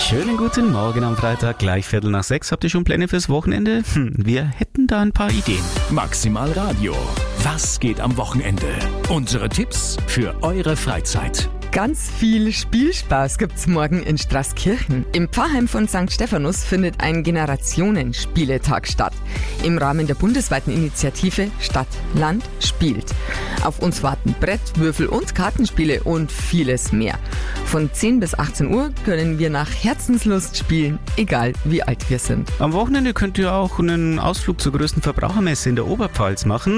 Schönen guten Morgen am Freitag, gleich 5:45. Habt ihr schon Pläne fürs Wochenende? Wir hätten da ein paar Ideen. Maximal Radio. Was geht am Wochenende? Unsere Tipps für eure Freizeit. Ganz viel Spielspaß gibt's morgen in Straßkirchen. Im Pfarrheim von St. Stephanus findet ein Generationenspieletag statt. Im Rahmen der bundesweiten Initiative Stadt, Land, spielt. Auf uns warten Brett-, Würfel- und Kartenspiele und vieles mehr. Von 10 bis 18 Uhr können wir nach Herzenslust spielen, egal wie alt wir sind. Am Wochenende könnt ihr auch einen Ausflug zur größten Verbrauchermesse in der Oberpfalz machen.